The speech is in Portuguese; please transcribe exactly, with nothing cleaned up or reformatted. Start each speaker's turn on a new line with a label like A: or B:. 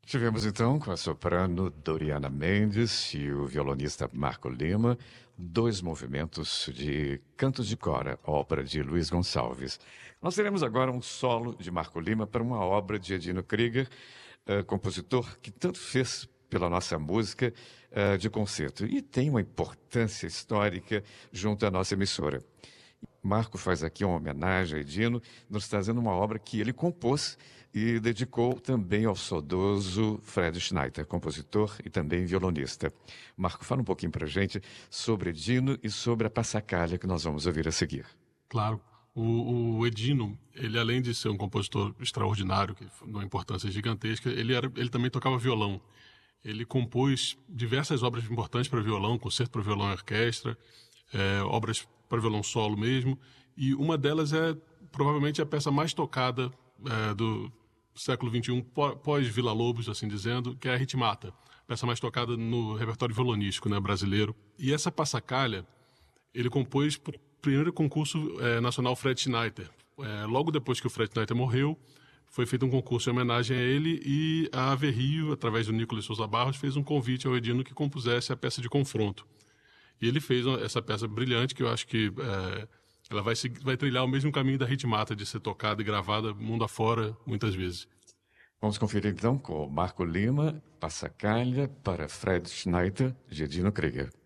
A: Tivemos então com a soprano Doriana Mendes e o violonista Marco Lima, dois movimentos de Cantos de Cora, ópera de Luiz Gonçalves. Nós teremos agora um solo de Marco Lima para uma obra de Edino Krieger, uh, compositor que tanto fez pela nossa música uh, de concerto e tem uma importância histórica junto à nossa emissora. Marco faz aqui uma homenagem a Edino, nos trazendo uma obra que ele compôs e dedicou também ao saudoso Fred Schneider, compositor e também violonista. Marco, fala um pouquinho pra gente sobre Edino e sobre a Passacaglia que nós vamos ouvir a seguir.
B: Claro. O, o Edino, ele além de ser um compositor extraordinário, que de uma importância gigantesca, ele, era, ele também tocava violão. Ele compôs diversas obras importantes para violão, concerto para violão e orquestra, é, obras para violão solo mesmo, e uma delas é provavelmente a peça mais tocada é, do século vinte e um, pós-Villa-Lobos, assim dizendo, que é a Ritmata, peça mais tocada no repertório violonístico, né, brasileiro. E essa Passacaglia, ele compôs para o primeiro concurso é, nacional Fred Schneider. É, logo depois que o Fred Schneider morreu, foi feito um concurso em homenagem a ele e a Ave Rio, através do Nicolas Souza Barros, fez um convite ao Edino que compusesse a peça de confronto. E ele fez essa peça brilhante que eu acho que é, ela vai, vai trilhar o mesmo caminho da Ritmata, de ser tocada e gravada mundo afora muitas vezes.
A: Vamos conferir então com Marco Lima, Passacaglia para Fred Schneider, de Edino Krieger.